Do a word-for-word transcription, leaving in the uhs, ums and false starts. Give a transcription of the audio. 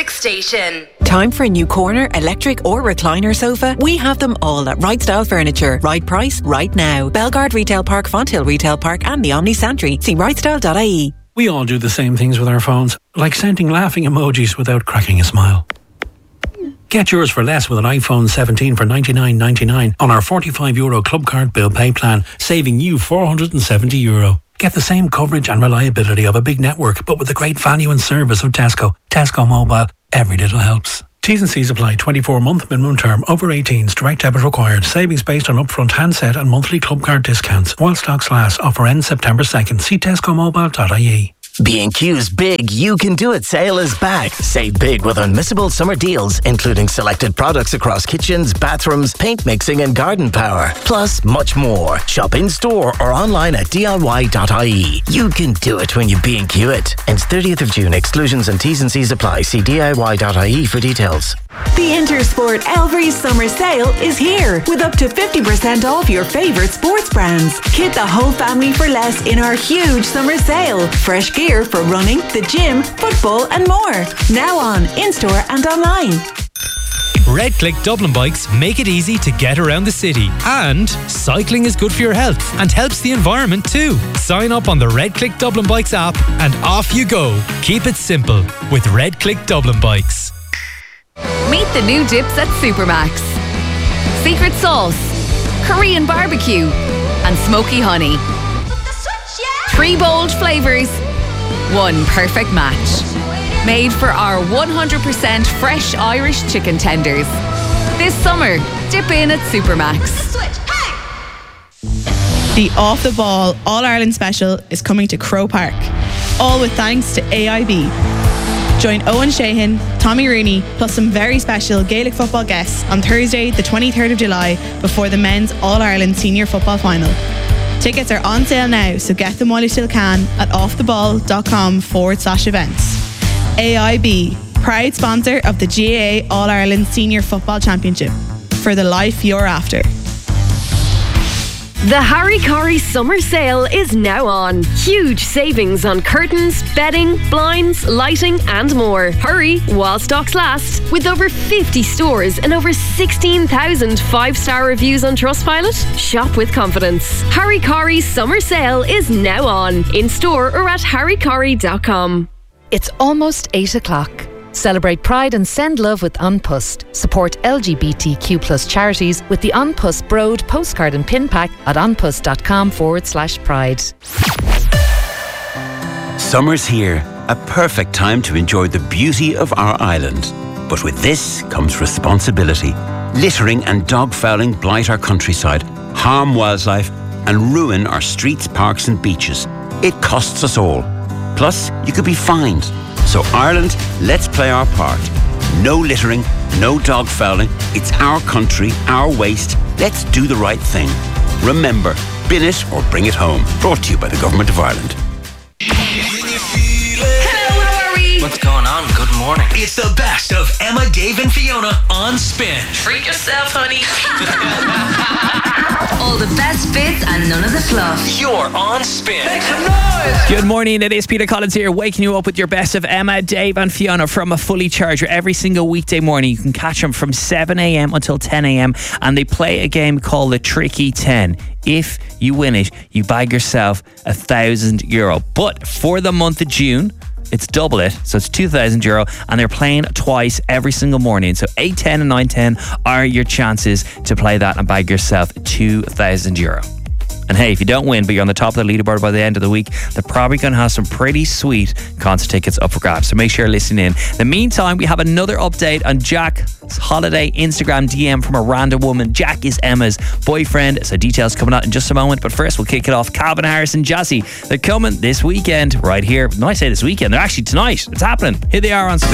music station. Time for a new corner, electric or recliner sofa? We have them all at Right Style Furniture. Right price, right now. Belgard Retail Park, Fonthill Retail Park and the Omni Santry. See right style dot I E. We all do the same things with our phones, like sending laughing emojis without cracking a smile. Get yours for less with an iPhone seventeen for ninety-nine ninety-nine on our forty-five euro Club Card Bill Pay plan, saving you four hundred seventy euro. Get the same coverage and reliability of a big network, but with the great value and service of Tesco. Tesco Mobile. Every little helps. T's and C's apply. twenty-four month minimum term. Over eighteens. Direct debit required. Savings based on upfront handset and monthly Club Card discounts. While stocks last. Offer ends September second. See tesco mobile dot I E. B and Q's Big You Can Do It sale is back. Save big with unmissable summer deals, including selected products across kitchens, bathrooms, paint mixing and garden power. Plus, much more. Shop in-store or online at D I Y dot I E. You can do it when you B and Q it. Ends thirtieth of June. Exclusions and T's and C's apply. See D I Y dot I E for details. The Intersport Elvery Summer Sale is here with up to fifty percent off your favourite sports brands. Kit the whole family for less in our huge summer sale. Fresh gear for running, the gym, football and more. Now on, in-store and online. Redclick Dublin Bikes make it easy to get around the city. And cycling is good for your health and helps the environment too. Sign up on the Redclick Dublin Bikes app and off you go. Keep it simple with Redclick Dublin Bikes. Meet the new dips at Supermax. Secret sauce, Korean barbecue and smoky honey. Three bold flavours, one perfect match. Made for our one hundred percent fresh Irish chicken tenders. This summer, dip in at Supermax. The Off the Ball All-Ireland Special is coming to Crow Park. All with thanks to A I B. Join Owen Sheehan, Tommy Rooney, plus some very special Gaelic football guests on Thursday, the twenty-third of July, before the men's All-Ireland Senior Football Final. Tickets are on sale now, so get them while you still can at offtheball.com forward slash events. A I B, proud sponsor of the G A A All-Ireland Senior Football Championship. For the life you're after. The Harry Corey Summer Sale is now on. Huge savings on curtains, bedding, blinds, lighting and more. Hurry while stocks last. With over fifty stores and over sixteen thousand five-star reviews on Trustpilot, shop with confidence. Harry Corey's Summer Sale is now on. In store or at harry corey dot com. It's almost eight o'clock. Celebrate Pride and send love with An Post. Support L G B T Q plus charities with the An Post Broad postcard and pin pack at anpost.com forward slash pride. Summer's here, a perfect time to enjoy the beauty of our island. But with this comes responsibility. Littering and dog fouling blight our countryside, harm wildlife and ruin our streets, parks and beaches. It costs us all. Plus, you could be fined. So Ireland, let's play our part. No littering, no dog fouling. It's our country, our waste. Let's do the right thing. Remember, bin it or bring it home. Brought to you by the Government of Ireland. Hello, how are we? What's going on? Good morning. It's the best of Emma, Dave and Fiona on Spin. Treat yourself, honey. All the best bits and none of the fluff. You're on Spin. Make some noise. Good morning, it is Peter Collins here, waking you up with your best of Emma, Dave and Fiona from a Fully Charger every single weekday morning. You can catch them from seven a.m. until ten a.m. and they play a game called the Tricky ten. If you win it, you bag yourself a thousand euro. But for the month of June, it's double it, so it's two thousand euro, and they're playing twice every single morning. So eight ten and nine ten are your chances to play that and bag yourself two thousand euro. And hey, if you don't win, but you're on the top of the leaderboard by the end of the week, they're probably going to have some pretty sweet concert tickets up for grabs. So make sure you're listening in. In the meantime, we have another update on Jack's holiday Instagram D M from a random woman. Jack is Emma's boyfriend. So details coming out in just a moment. But first, we'll kick it off. Calvin Harris and Jazzy. They're coming this weekend right here. When I say this weekend, they're actually tonight. It's happening. Here they are on Spin.